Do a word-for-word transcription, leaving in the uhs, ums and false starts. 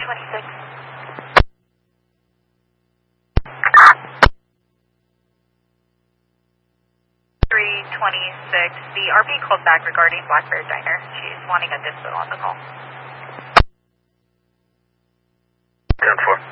twenty-six. three twenty-six. The R P called back regarding Black Bear Diner. She's wanting a dispo on the call. ten four.